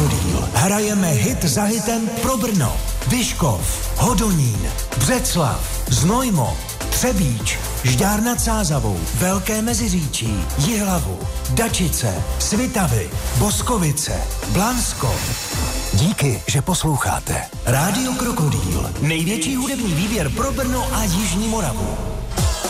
Krokodýl. Hrajeme hit za hitem pro Brno, Vyškov, Hodonín, Břeclav, Znojmo, Třebíč, Žďár nad Sázavou, Velké Meziříčí, Jihlavu, Dačice, Svitavy, Boskovice, Blansko. Díky, že posloucháte. Rádio Krokodýl. Největší hudební výběr pro Brno a Jižní Moravu.